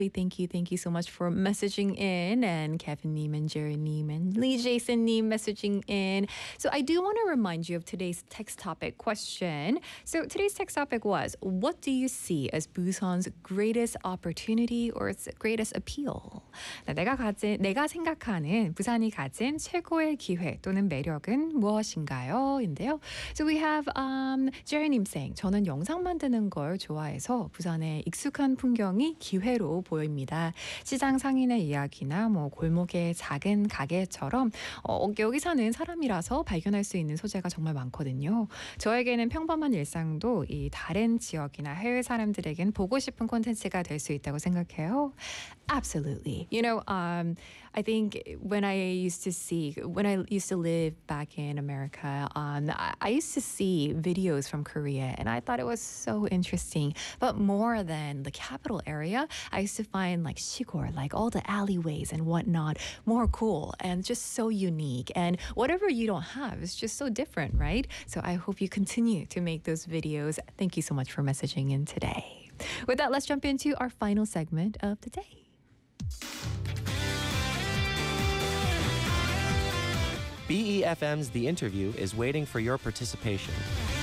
Thank you so much for messaging in, and Kevin Neem and Jerry Neem and Lee Jason Neem messaging in. So I do want to remind you of today's text topic question. So today's text topic was, what do you see as Busan's greatest opportunity or its greatest appeal? 내가 생각하는 부산이 가진 최고의 기회 또는 매력은 무엇인가요? 인데요. So we have Jerry Neem saying, 저는 영상 만드는 걸 좋아해서 부산의 익숙한 풍경이 기회로 보입니다. 시장 상인의 이야기나 골목의 작은 가게처럼 여기 사는 사람이라서 발견할 수 있는 소재가 정말 많거든요. 저에게는 평범한 일상도 이 다른 지역이나 해외 사람들에겐 보고 싶은 콘텐츠가 될 수 있다고 생각해요. Absolutely. I think when I used to live back in America, I used to see videos from Korea and I thought it was so interesting. But more than the capital area, I used to find like 시골, like all the alleyways and whatnot, more cool and just so unique. And whatever you don't have is just so different, right? So I hope you continue to make those videos. Thank you so much for messaging in today. With that, let's jump into our final segment of the day. BEFM's The Interview is waiting for your participation.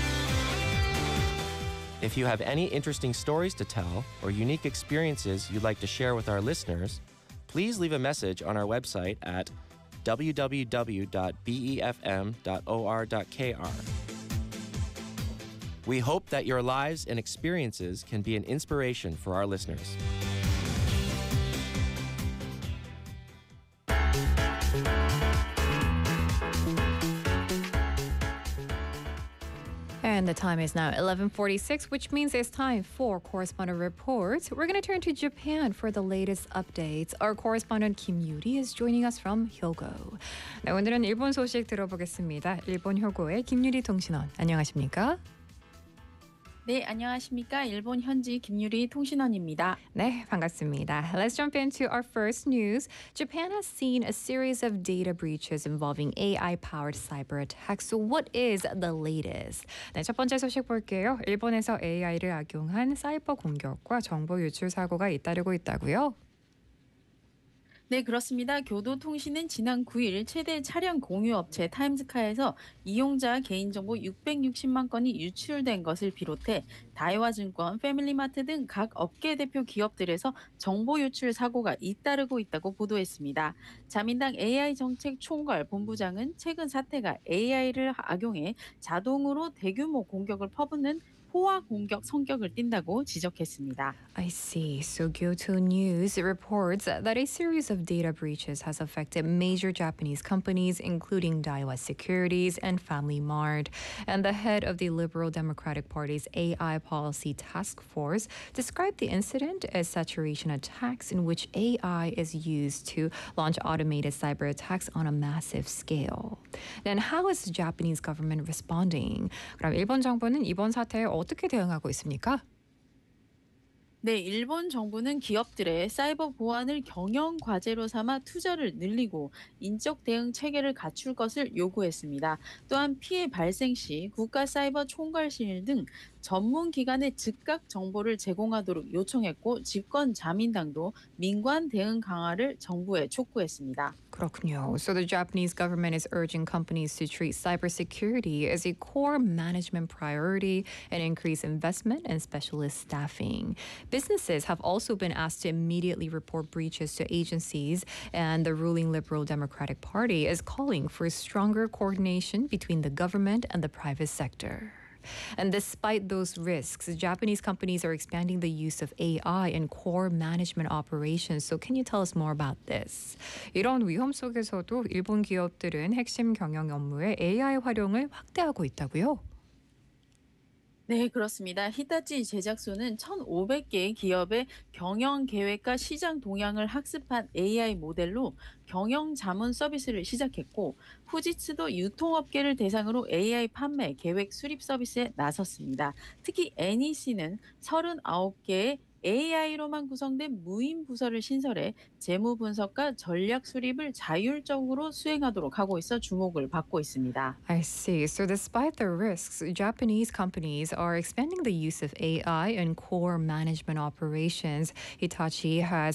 If you have any interesting stories to tell or unique experiences you'd like to share with our listeners, please leave a message on our website at www.befm.or.kr. We hope that your lives and experiences can be an inspiration for our listeners. And the time is now 11:46, which means it's time for Correspondent Reports. We're going to turn to Japan for the latest updates. Our correspondent Kim Yuri is joining us from Hyogo. 네, 오늘은 일본 소식 들어보겠습니다. 일본 효고의 김유리 통신원, 안녕하십니까? 네, 안녕하십니까? 일본 현지 김유리 통신원입니다. 네, 반갑습니다. Let's jump into our first news. Japan has seen a series of data breaches involving AI-powered cyber attacks. So what is the latest? 네, 첫 번째 소식 볼게요. 일본에서 AI를 악용한 사이버 공격과 정보 유출 사고가 잇따르고 있다고요? 네, 그렇습니다. 교도통신은 지난 9일 최대 차량 공유업체 타임즈카에서 이용자 개인정보 660만 건이 유출된 것을 비롯해 다이와증권, 패밀리마트 등 각 업계 대표 기업들에서 정보 유출 사고가 잇따르고 있다고 보도했습니다. 자민당 AI 정책 총괄 본부장은 최근 사태가 AI를 악용해 자동으로 대규모 공격을 퍼붓는 포화 공격 성격을 띈다고 지적했습니다. I see. So Kyoto News reports that a series of data breaches has affected major Japanese companies, including Daiwa Securities and Family Mart. And the head of the Liberal Democratic Party's AI Policy Task Force described the incident as saturation attacks in which AI is used to launch automated cyber attacks on a massive scale. Then how is the Japanese government responding? 그럼 일본 정부는 이번 사태에 어떻게 대응하고 있습니까? 네, 일본 정부는 기업들의 사이버 보안을 경영 과제로 삼아 투자를 늘리고 인적 대응 체계를 갖출 것을 요구했습니다. 또한 피해 발생 시 국가 사이버 총괄실 등 전문 기관에 즉각 정보를 제공하도록 요청했고 집권 자민당도 민관 대응 강화를 정부에 촉구했습니다. 그렇군요. So the Japanese government is urging companies to treat cybersecurity as a core management priority and increase investment and specialist staffing. Businesses have also been asked to immediately report breaches to agencies, and the ruling Liberal Democratic Party is calling for stronger coordination between the government and the private sector. And despite those risks, Japanese companies are expanding the use of AI in core management operations. So can you tell us more about this? 이런 위험 속에서도 일본 기업들은 핵심 경영 업무에 AI 활용을 확대하고 있다고요? 네, 그렇습니다. 히타치 제작소는 1,500개의 기업의 경영 계획과 시장 동향을 학습한 AI 모델로 경영 자문 서비스를 시작했고, 후지츠도 유통업계를 대상으로 AI 판매 계획 수립 서비스에 나섰습니다. 특히 NEC는 39개의 AI로만 구성된 무인 부서를 신설해 재무 분석과 전략 수립을 자율적으로 수행하도록 하고 있어 주목을 받고 있습니다. I see. So despite the risks, Japanese companies are expanding the use of AI in core management operations. Hitachi has